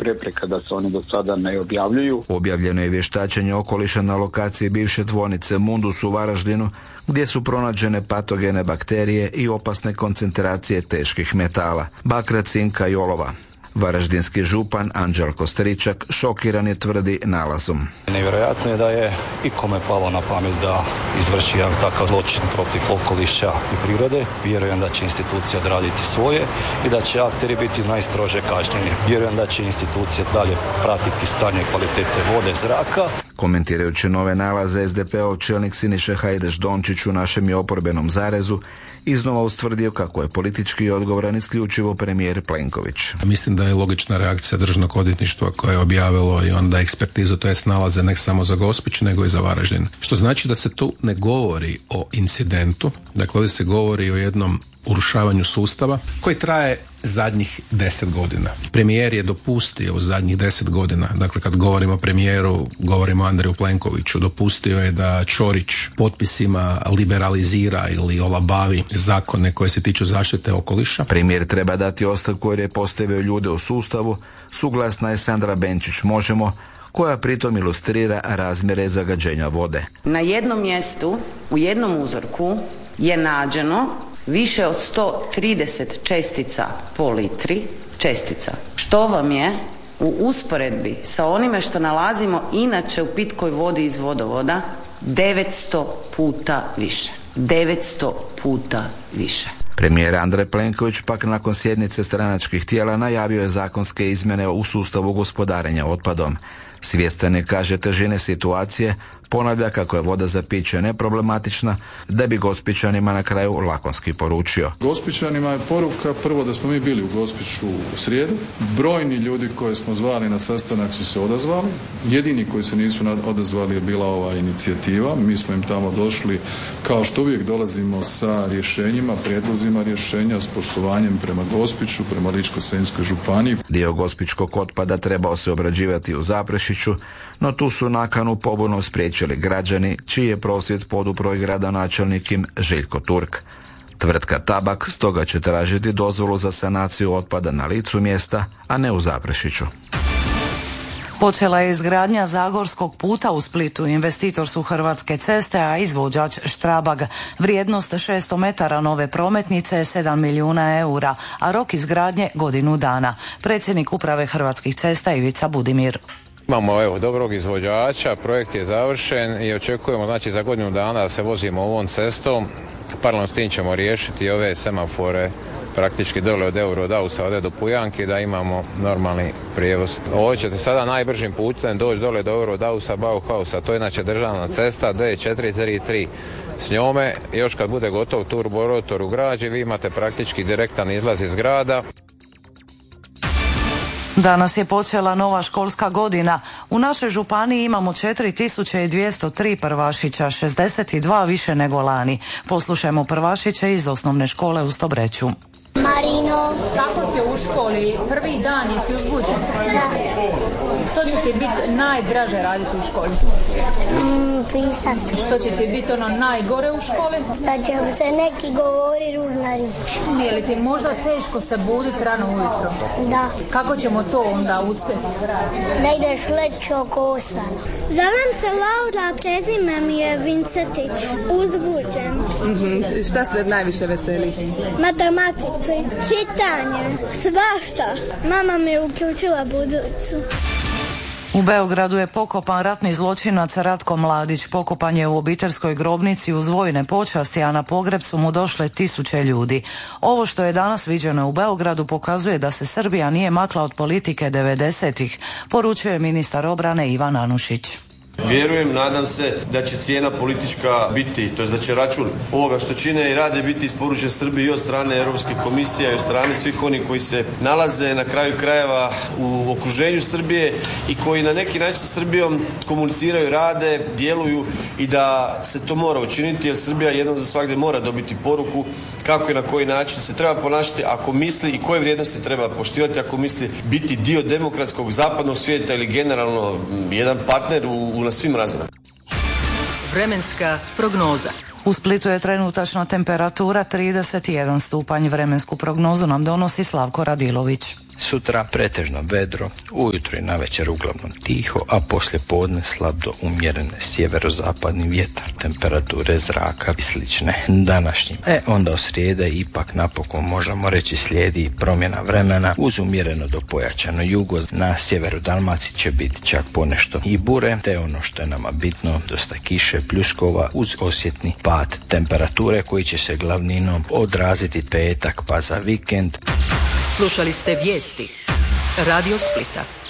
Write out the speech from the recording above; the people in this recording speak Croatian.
prepreka da se oni do sada ne objavljuju. Objavljeno je vještačenje okoliša na lokaciji bivše tvornice Mundus u Varaždinu, gdje su pronađene patogene bakterije i opasne koncentracije teških metala, bakra, cinka i olova. Varaždinski župan Anđelko Stričak šokiran je, tvrdi, nalazom. Nevjerojatno je da je ikome palo na pamet da izvrši jedan takav zločin protiv okoliša i prirode. Vjerujem da će institucija odraditi svoje i da će akteri biti najstrože kažnjeni. Vjerujem da će institucija dalje pratiti stanje kvalitete vode, zraka. Komentirajući nove nalaze, SDP-ov čelnik Siniša Hajdaš Dončić u Našem je oporbenom zarezu iznova ustvrdio kako je politički odgovoran isključivo premijer Plenković. Mislim da je logična reakcija Državnog odvjetništva koje je objavilo i onda ekspertizu, to jest nalaze ne samo za Gospić nego i za Varaždin. Što znači da se tu ne govori o incidentu, dakle ovdje se govori o jednom urušavanju sustava koji traje zadnjih 10 godina. Premijer je dopustio u zadnjih 10 godina, dakle kad govorimo o premijeru, govorimo o Andreju Plenkoviću, dopustio je da Ćorić potpisima liberalizira ili olabavi zakone koje se tiču zaštite okoliša. Premijer treba dati ostavku jer je postavio ljude u sustavu, suglasna je Sandra Benčić Možemo, koja pritom ilustrira razmjere zagađenja vode. Na jednom mjestu, u jednom uzorku je nađeno više od 130 čestica po litri čestica, što vam je u usporedbi sa onime što nalazimo inače u pitkoj vodi iz vodovoda 900 puta više. 900 puta više. Premijer Andrej Plenković pak nakon sjednice stranačkih tijela najavio je zakonske izmjene u sustavu gospodarenja otpadom. Svjestan je, kaže, težine situacije, ponavlja kako je voda za piće neproblematična, da bi Gospićanima na kraju lakonski poručio. Gospićanima je poruka prvo da smo mi bili u Gospiću u srijedu. Brojni ljudi koje smo zvali na sastanak su se odazvali. Jedini koji se nisu odazvali je bila ova inicijativa. Mi smo im tamo došli, kao što uvijek dolazimo, sa rješenjima, prijedlozima rješenja, s poštovanjem prema Gospiću, prema Ličko-senjskoj županiji. Dio gospićkog otpada trebao se obrađivati u Zaprešiću, no tu su nakanu pobunu spriječili građani, čiji je prosvjed podupro i gradonačelnik Željko Turk. Tvrtka Tabak stoga će tražiti dozvolu za sanaciju otpada na licu mjesta, a ne u Zaprešiću. Počela je izgradnja Zagorskog puta u Splitu. Investitor su Hrvatske ceste, a izvođač Štrabag. Vrijednost 600 metara nove prometnice je 7 milijuna eura, a rok izgradnje godinu dana. Predsjednik uprave Hrvatskih cesta Ivica Budimir. Imamo dobrog izvođača, projekt je završen i očekujemo za godinu dana da se vozimo ovom cestom. Paralelno s tim ćemo riješiti ove semafore praktički dole od Eurodausa ovdje do Pujanki, da imamo normalni prijevoz. Ovo ćete sada najbržim putem doći dole do Eurodausa, Bauhausa, to je inače državna cesta D433. S njome, još kad bude gotov turborotor u građi, vi imate praktički direktan izlaz iz grada. Danas je počela nova školska godina. U našoj županiji imamo 4203 prvašića, 62 više nego lani. Poslušajmo prvašiće iz osnovne škole u Stobreću. Marino. Kako si u školi? Prvi dan jesi uzbuđen? Da. Što će ti biti najdraže raditi u školi? Pisati. Što će ti biti ono najgore u školi? Da će se neki govori ružna riječ. Je li ti možda teško se buditi rano ujutro? Da. Kako ćemo to onda uspjeti? Da ideš leći oko 8. Zovem se Laura, prezime mi je Vincetić. Uzbuđen. Šta se najviše veseli? Matematici, čitanje, svašta. Mama mi je uključila buduću. U Beogradu je pokopan ratni zločinac Ratko Mladić. Pokopan je u obiteljskoj grobnici uz vojne počasti, a na pogreb su mu došle 1000 ljudi. Ovo što je danas viđeno u Beogradu pokazuje da se Srbija nije makla od politike 90-ih, poručuje ministar obrane Ivan Anušić. Vjerujem, nadam se da će cijena politička biti, to je da će račun ovoga što čine i rade biti isporučen Srbiji i od strane Europske komisije i od strane svih onih koji se nalaze na kraju krajeva u okruženju Srbije i koji na neki način sa Srbijom komuniciraju, rade, djeluju i da se to mora učiniti jer Srbija jednom za svagdje mora dobiti poruku kako i na koji način se treba ponašati ako misli i koje vrijednosti treba poštivati ako misli biti dio demokratskog zapadnog svijeta ili generalno jedan partner na svim razinama. Vremenska prognoza. U Splitu je trenutačna temperatura 31 stupanj. Vremensku prognozu nam donosi Slavko Radilović. Sutra pretežno vedro, ujutro i navečer uglavnom tiho, a poslije podne slab do umjerene sjeverozapadni vjetar. Temperature zraka i slične današnjim. Onda od srijede ipak napokon možemo reći slijedi promjena vremena uz umjereno do pojačano jugo. Na sjeveru Dalmacije će biti čak ponešto i bure, te ono što je nama bitno, dosta kiše, pljuskova uz osjetni pad temperature koji će se glavninom odraziti petak pa za vikend. Slušali ste vijesti Radio Splita.